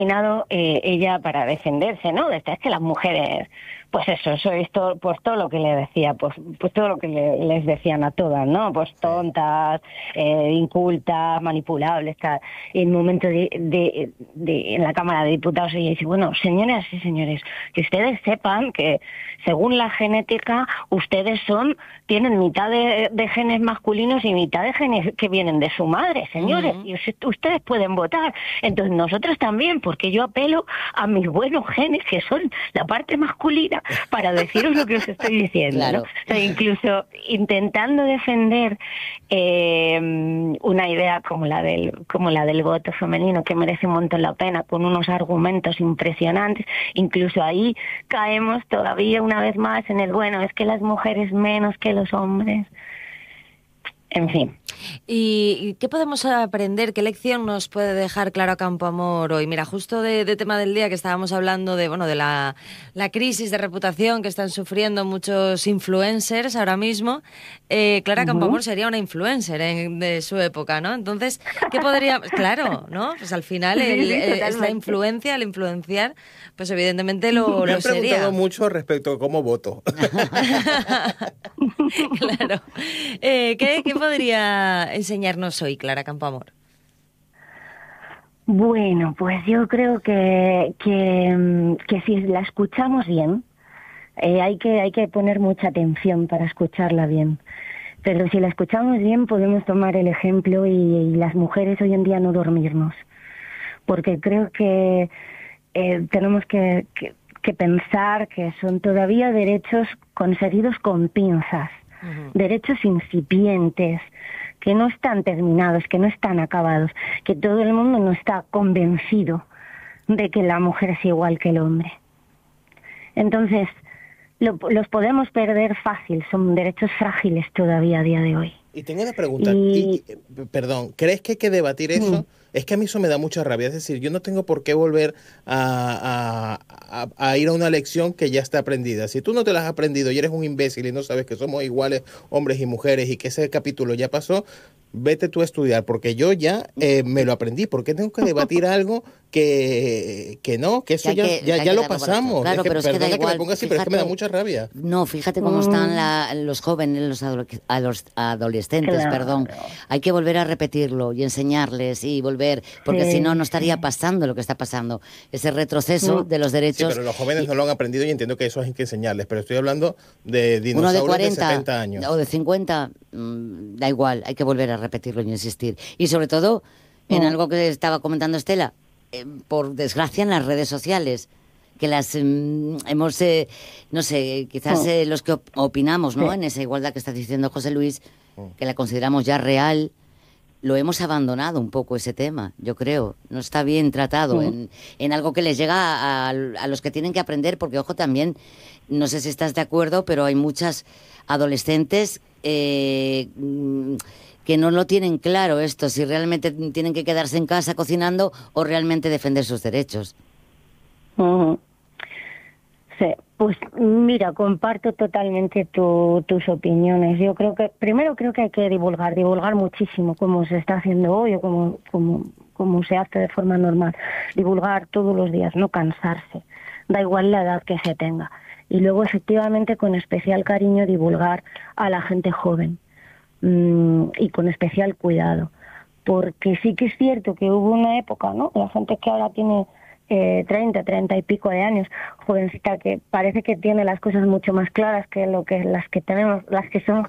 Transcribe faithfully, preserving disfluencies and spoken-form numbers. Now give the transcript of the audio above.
imaginado eh, ella para defenderse, ¿no? Decía, es que las mujeres, pues eso, sois todo, pues todo lo que le decía, pues, pues todo lo que le, les decían a todas, ¿no? Pues tontas, eh, incultas, manipulables, tal. Y en un momento de, de, de, en la Cámara de Diputados ella dice, bueno, señoras y señores, que ustedes sepan que según la genética, ustedes son, tienen mitad de, de genes masculinos y mitad de genes que vienen de su madre, señores, uh-huh. y ustedes pueden votar. Entonces nosotros también, porque yo apelo a mis buenos genes, que son la parte masculina, para deciros lo que os estoy diciendo, claro. ¿no? O sea, incluso intentando defender eh, una idea como la del como la del voto femenino, que merece un montón la pena, con unos argumentos impresionantes, incluso ahí caemos todavía una vez más en el, bueno, es que las mujeres menos que los hombres. En fin. ¿Y qué podemos aprender? ¿Qué lección nos puede dejar Clara Campoamor hoy? Mira, justo de, de tema del día que estábamos hablando de, bueno, de la, la crisis de reputación que están sufriendo muchos influencers ahora mismo. Eh, Clara uh-huh. Campoamor sería una influencer en, de su época, ¿no? Entonces, ¿qué podría...? Claro, ¿no? Pues al final el, sí, el, es la influencia, el influenciar, pues evidentemente lo, Me lo han sería. preguntado mucho respecto a cómo voto. Claro. Eh, ¿qué, ¿Qué podría enseñarnos hoy Clara Campoamor? Bueno, pues yo creo que, que, que si la escuchamos bien, eh, hay que, hay que poner mucha atención para escucharla bien. Pero si la escuchamos bien podemos tomar el ejemplo y, y las mujeres hoy en día no dormirnos. Porque creo que eh, tenemos que, que, que pensar que son todavía derechos conseguidos con pinzas, uh-huh. derechos incipientes, que no están terminados, que no están acabados, que todo el mundo no está convencido de que la mujer es igual que el hombre. Entonces, lo, los podemos perder fácil, son derechos frágiles todavía a día de hoy. Y tengo una pregunta, y... y, perdón, ¿crees que hay que debatir eso? Mm. Es que a mí eso me da mucha rabia, es decir, yo no tengo por qué volver a, a, a, a ir a una lección que ya está aprendida. Si tú no te la has aprendido y eres un imbécil y no sabes que somos iguales hombres y mujeres y que ese capítulo ya pasó, vete tú a estudiar, porque yo ya eh, me lo aprendí. ¿Por qué tengo que debatir algo que, que no? Que eso que ya, que, ya, ya lo pasamos. Claro, es que, pero es que da igual. Que me ponga así, fíjate, pero es que me da mucha rabia. No, fíjate cómo mm. están la, los jóvenes, los, ado- a los adolescentes, claro. perdón. Hay que volver a repetirlo y enseñarles y volver, porque sí, si no, no estaría sí. pasando lo que está pasando. Ese retroceso mm. de los derechos. Sí, pero los jóvenes y, no lo han aprendido y entiendo que eso hay que enseñarles, pero estoy hablando de dinosaurios uno de, cuarenta, de setenta años. O de cincuenta, mmm, da igual, hay que volver a repetirlo y insistir. Y sobre todo, en oh. algo que estaba comentando Estela, eh, por desgracia en las redes sociales, que las eh, hemos, eh, no sé, quizás eh, los que op- opinamos, ¿no? Sí. En esa igualdad que está diciendo José Luis, que la consideramos ya real, lo hemos abandonado un poco ese tema, yo creo. No está bien tratado sí. en, en algo que les llega a, a los que tienen que aprender, porque, ojo, también, no sé si estás de acuerdo, pero hay muchas adolescentes eh, que no lo tienen claro esto, si realmente tienen que quedarse en casa cocinando o realmente defender sus derechos. Uh-huh. Sí, pues mira, comparto totalmente tu, tus opiniones. Yo creo que, primero creo que hay que divulgar, divulgar muchísimo, como se está haciendo hoy o como, como, como se hace de forma normal. Divulgar todos los días, no cansarse, da igual la edad que se tenga. Y luego, efectivamente, con especial cariño, divulgar a la gente joven mmm, y con especial cuidado. Porque sí que es cierto que hubo una época, ¿no? La gente que ahora tiene Eh, treinta, treinta y pico de años, jovencita que parece que tiene las cosas mucho más claras que lo que las que tenemos, las que son